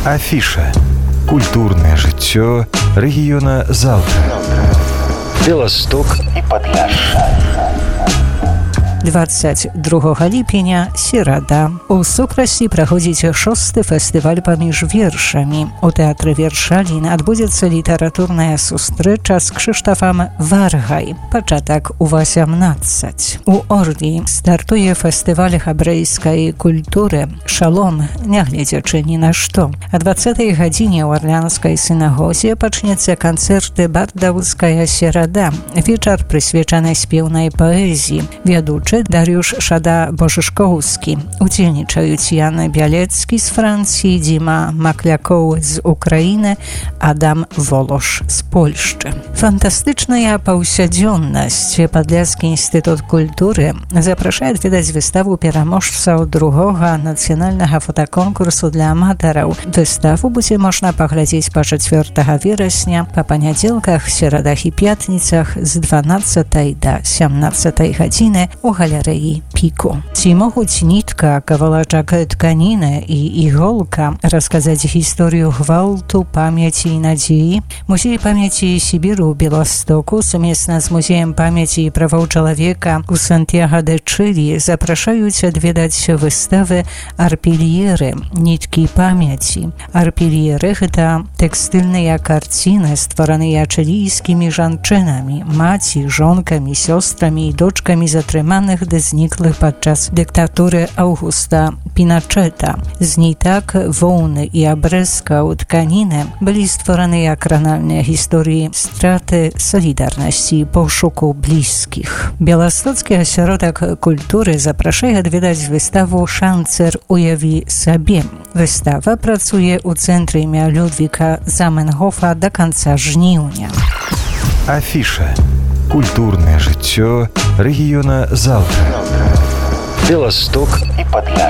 Афіша. Культурнае жыццё рэгіёна заўтра. Беласток і Падляшша. 22 ліпеня, серада. У Супрасе праходзіць 6-й фестываль паміж вершамі. У тэатры Вершалін адбудзецца літаратурная сустрэча з Крzysztofem Wargaj. Пачатак у 18. У Орлі стартуе фестываль габрэйскай культуры «Шалом», нягледзячы ні на што. О 20-й гадзіне ў Арлянскай сінагозе пачнецца канцэрт «Бардаўская серада». Вечар прысвечаны спеўнай паэзіі. Вядучы Dariusz Szada-Bożyszkowski. Удзельнічаюць Яна Бялецкі з Францыі, Дзіма Маклякоў з Украіны, Адам Волош з Польшчы. Фантастычная паўсядзённасць. Падляшскі інстытут культуры запрашае адведаць выставу пераможцаў другога нацыянальнага фотаконкурсу для аматараў. Выставу будзе можна паглядзець па 4 верасня, па панядзелках, серадах і пятніцах з 12 до 17 гадзіны у галерэі Піку. Ці могуць нітка, кавалачак тканіны і іголка расказаць гісторыю гвалту, памяці і надзеі? Музей памяці Сібіру ў Беластоку сумесна з Музеем памяці і правоў чалавека у Сантьяго-де-Чилі запрашаюць адведаць выставы «Арпельеры» – ніткі памяці. Арпельеры – гэта тэкстыльныя карціны, створаныя чылійскімі жанчынамі, маці, жонкамі, сёстрамі і дочкамі затрыманых ды зніклых падчас дыктатуры Аўгуста Піначэта. З нітак, воўны і абрэзкаў тканіны былі створаныя кранальныя гісторыі страты, салідарнасці і пошуку блізкіх. Беластоцкі асяродак культуры запрашае адведаць выставу «Шанцер уяві сабе». Выстава працуе ў цэнтры імя Людвіка Заменгофа да канца жніўня. Афіша. Культурнае жыццё рэгіёна заўтра. Беласток і Падляшша.